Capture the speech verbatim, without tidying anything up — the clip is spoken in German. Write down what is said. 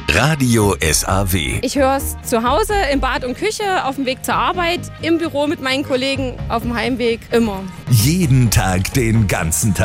Radio S A W. Ich höre es zu Hause, im Bad und Küche, auf dem Weg zur Arbeit, im Büro mit meinen Kollegen, auf dem Heimweg, immer. Jeden Tag, den ganzen Tag.